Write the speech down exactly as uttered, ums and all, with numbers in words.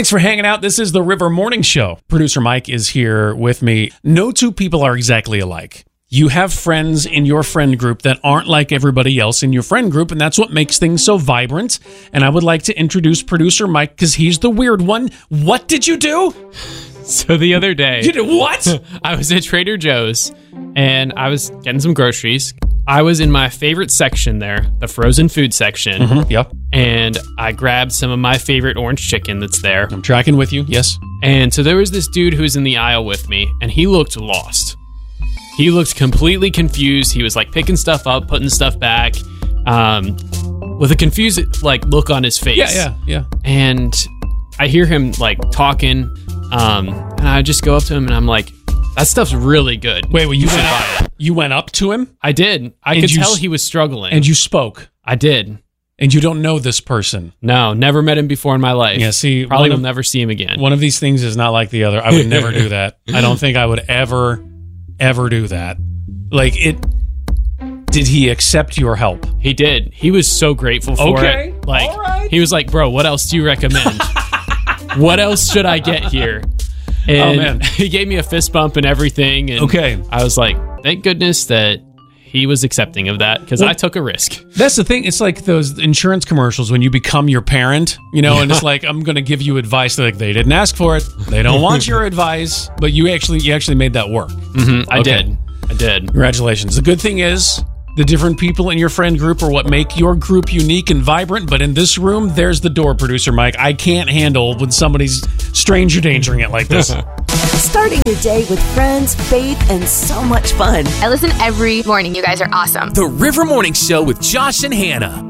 Thanks for hanging out. This is the River Morning Show. Producer Mike is here with me. No two people are exactly alike. You have friends in your friend group that aren't like everybody else in your friend group, and that's what makes things so vibrant. And I would like to introduce Producer Mike because he's the weird one. What did you do? So the other day... You did what? I was at Trader Joe's, and I was getting some groceries. I was in my favorite section there, the frozen food section. Mm-hmm, yep. And I grabbed some of my favorite orange chicken that's there. I'm tracking with you, yes. And so there was this dude who was in the aisle with me, and he looked lost. He looked completely confused. He was like picking stuff up, putting stuff back, um, with a confused like look on his face. Yeah, yeah, yeah. And I hear him like talking, um, and I just go up to him and I'm like, "That stuff's really good." Wait, wait, you went up, you went up to him? I did. I And could you tell s- he was struggling. And you spoke? I did. And you don't know this person? No, never met him before in my life. Yeah, see, probably one will of- never see him again. One of these things is not like the other. I would never do that. I don't think I would ever, ever do that. Like, it... Did he accept your help? He did. He was so grateful for Okay, it. Like, all right. he was like, "Bro, what else do you recommend? What else should I get here?" And Oh, man. he gave me a fist bump and everything. And Okay. I was like, thank goodness that he was accepting of that because Well- I took a risk. That's the thing. It's like those insurance commercials when you become your parent, you know, and it's like, I'm going to give you advice. They're like, they didn't ask for it. They don't want your advice, but you actually you actually made that work. Mm-hmm, I Okay. did. I did. Congratulations. The good thing is the different people in your friend group are what make your group unique and vibrant. But in this room, there's the door, Producer Mike. I can't handle when somebody's stranger dangering it like this. Starting your day with friends, faith, and so much fun. I listen every morning. You guys are awesome. The River Morning Show with Josh and Hannah